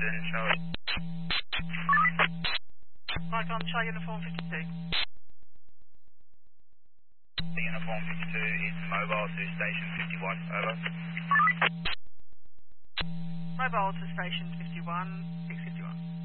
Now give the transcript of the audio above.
Houston, Charlie. Right on, Charlie Uniform 52. Uniform 52 is mobile to station 51, over. Mobile to station 51, 6